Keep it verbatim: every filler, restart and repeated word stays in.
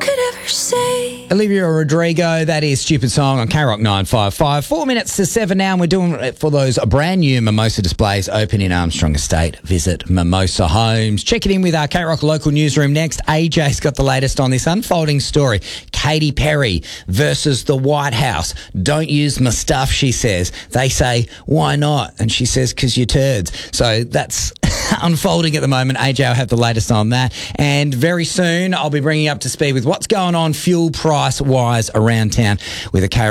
could ever say. Olivia Rodrigo, that is Stupid Song on K Rock nine five five. Four minutes to seven now, and we're doing it for those brand new Mimosa displays open in Armstrong Estate. Visit Mimosa Homes. Check it in with our K Rock local newsroom next. A J's got the latest on this unfolding story. Katy Perry versus the White House. Don't use my stuff, she says. They say, why not? And she says, because you're turds. So that's unfolding at the moment. A J will have the latest on that. And very soon, I'll be bringing you up to speed with what's going on fuel price-wise around town with a K